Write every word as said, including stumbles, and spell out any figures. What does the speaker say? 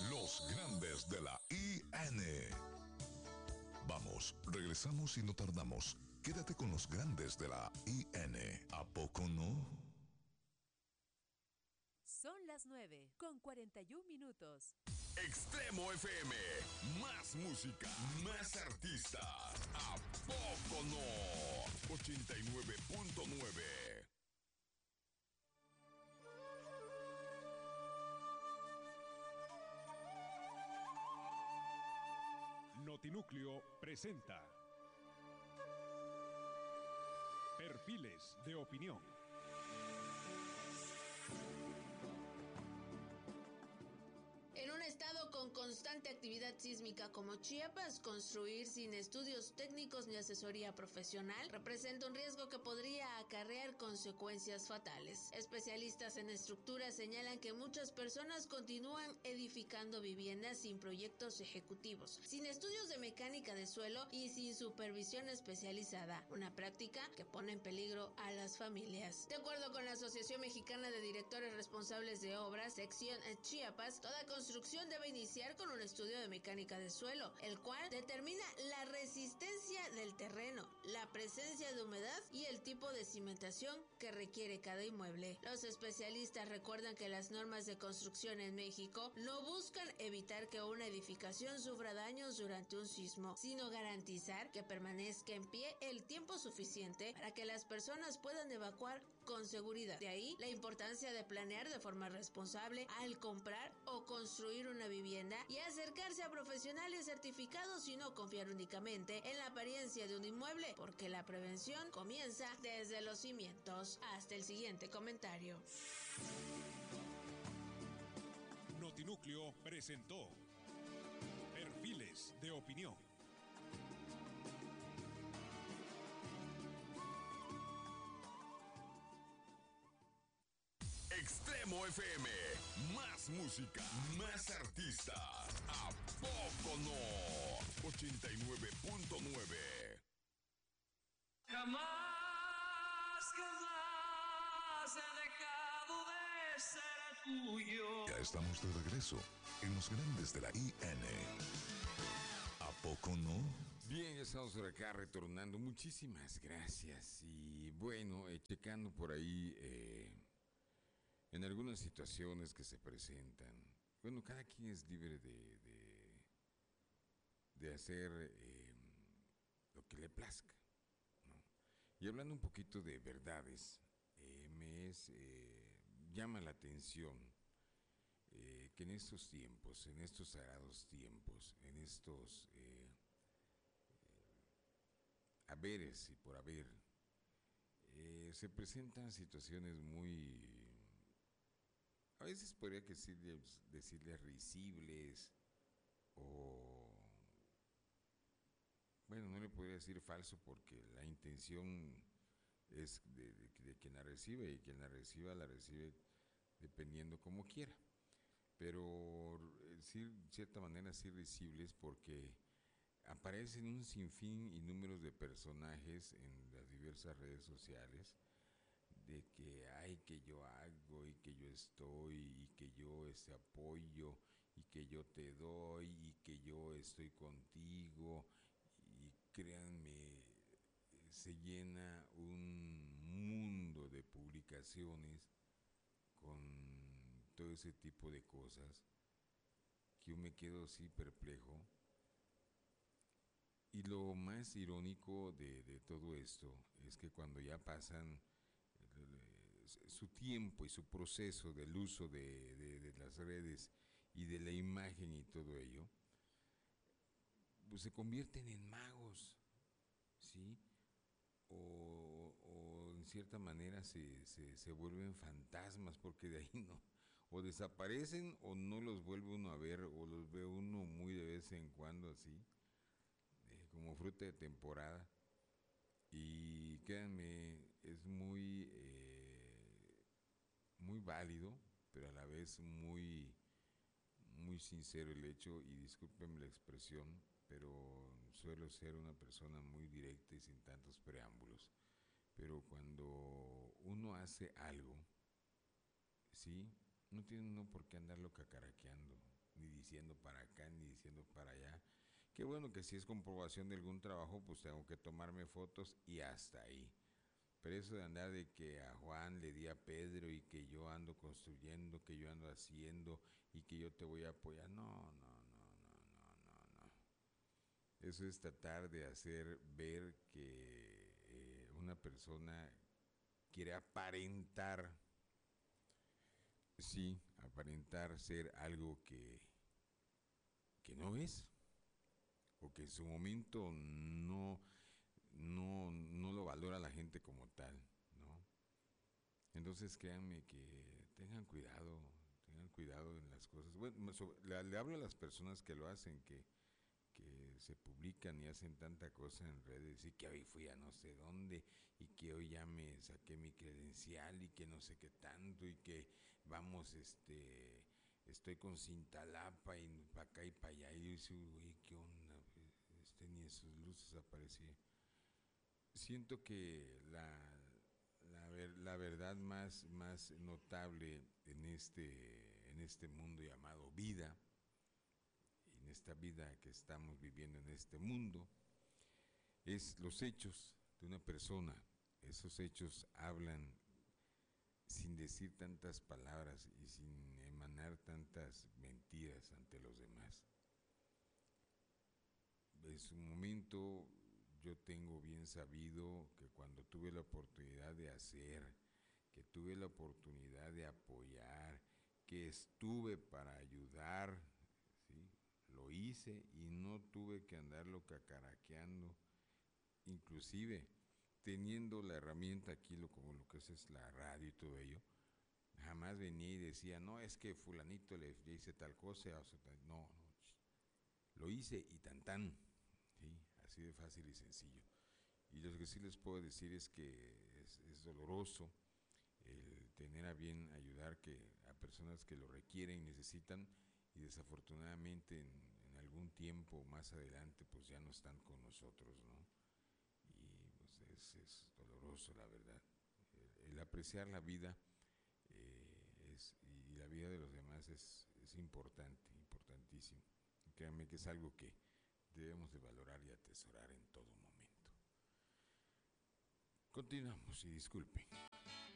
Los grandes de la I N. Vamos, regresamos y no tardamos. Quédate con los grandes de la I N. ¿A poco no? Son las nueve con cuarenta y un minutos. Extremo F M, más música, más artistas. ¿A poco no? ochenta y nueve punto nueve. Notinúcleo presenta Perfiles de Opinión. En un estado con constante actividad sísmica como Chiapas, construir sin estudios técnicos ni asesoría profesional representa un riesgo que podría acarrear consecuencias fatales. Especialistas en estructuras señalan que muchas personas continúan edificando viviendas sin proyectos ejecutivos, sin estudios de mecánica de suelo y sin supervisión especializada, una práctica que pone en peligro a las familias. De acuerdo con la Asociación Mexicana de Directores Responsables de Obras, sección Chiapas, toda construcción construcción debe iniciar con un estudio de mecánica de suelo, el cual determina la resistencia del terreno, la presencia de humedad y el tipo de cimentación que requiere cada inmueble. Los especialistas recuerdan que las normas de construcción en México no buscan evitar que una edificación sufra daños durante un sismo, sino garantizar que permanezca en pie el tiempo suficiente para que las personas puedan evacuar con seguridad. De ahí la importancia de planear de forma responsable al comprar o construir construir una vivienda y acercarse a profesionales certificados y no confiar únicamente en la apariencia de un inmueble, porque la prevención comienza desde los cimientos. Hasta el siguiente comentario. Notinúcleo presentó Perfiles de Opinión. Extremo F M, más música, más artistas. ¿A poco no? ochenta y nueve punto nueve. Jamás, jamás he dejado de ser tuyo. Ya estamos de regreso en los grandes de la I N. ¿A poco no? Bien, ya estamos por acá retornando. Muchísimas gracias. Y bueno, eh, checando por ahí... Eh, En algunas situaciones que se presentan, bueno, cada quien es libre de, de, de hacer eh, lo que le plazca, ¿no? Y hablando un poquito de verdades, eh, me es, eh, llama la atención eh, que en estos tiempos, en estos sagrados tiempos, en estos eh, eh, haberes y por haber, eh, se presentan situaciones muy... A veces podría decirles, decirles risibles o, bueno, no le podría decir falso porque la intención es de, de, de quien la recibe y quien la reciba la recibe dependiendo como quiera. Pero sí, de cierta manera sí risibles porque aparecen un sinfín y números de personajes en las diversas redes sociales de que ay que yo hago y que yo estoy y que yo este apoyo y que yo te doy y que yo estoy contigo y créanme se llena un mundo de publicaciones con todo ese tipo de cosas que yo me quedo así perplejo. Y lo más irónico de, de todo esto es que cuando ya pasan su tiempo y su proceso del uso de, de, de las redes y de la imagen y todo ello, pues se convierten en magos, ¿sí? O, o en cierta manera se, se, se vuelven fantasmas porque de ahí no, o desaparecen o no los vuelve uno a ver o los ve uno muy de vez en cuando así, eh, como fruta de temporada. Y créanme, es muy, eh, muy válido, pero a la vez muy, muy sincero el hecho, y discúlpenme la expresión, pero suelo ser una persona muy directa y sin tantos preámbulos. Pero cuando uno hace algo, sí, no tiene uno por qué andarlo cacaraqueando, ni diciendo para acá, ni diciendo para allá. Qué bueno que si es comprobación de algún trabajo, pues tengo que tomarme fotos y hasta ahí. Pero eso de andar de que a Juan le di a Pedro y que yo ando construyendo, que yo ando haciendo y que yo te voy a apoyar, no, no, no, no, no, no, no. Eso es tratar de hacer ver que eh, una persona quiere aparentar, sí, aparentar ser algo que, que no es, o que en su momento no, no, no lo valora la gente como tal, ¿no? Entonces créanme que tengan cuidado, tengan cuidado en las cosas. Bueno, sobre, le, le hablo a las personas que lo hacen, que, que se publican y hacen tanta cosa en redes, y que hoy fui a no sé dónde, y que hoy ya me saqué mi credencial, y que no sé qué tanto, y que vamos, este, estoy con Cintalapa, y para acá y para allá, y yo dice, güey, ¿qué onda? Este, ni en sus luces aparecía. Siento que la, la, ver, la verdad más, más notable en este, en este mundo llamado vida, en esta vida que estamos viviendo en este mundo, es los hechos de una persona. Esos hechos hablan sin decir tantas palabras y sin emanar tantas mentiras ante los demás. En su momento yo tengo bien sabido que cuando tuve la oportunidad de hacer, que tuve la oportunidad de apoyar, que estuve para ayudar, ¿sí? Lo hice y no tuve que andarlo cacaraqueando, inclusive teniendo la herramienta aquí, lo, como lo que es, es la radio y todo ello. Jamás venía y decía, no, es que fulanito le, le hice tal cosa, o sea, no, no, lo hice y tan tan, ¿sí? Así de fácil y sencillo. Y lo que sí les puedo decir es que es, es doloroso el tener a bien ayudar que a personas que lo requieren y necesitan, y desafortunadamente en, en algún tiempo más adelante pues ya no están con nosotros, ¿no? Y pues es, es doloroso, la verdad. El, el apreciar la vida eh, es, y la vida de los demás es, es importante, importantísimo. Y créanme que es algo que debemos de valorar y atesorar en todo momento. Continuamos y disculpen.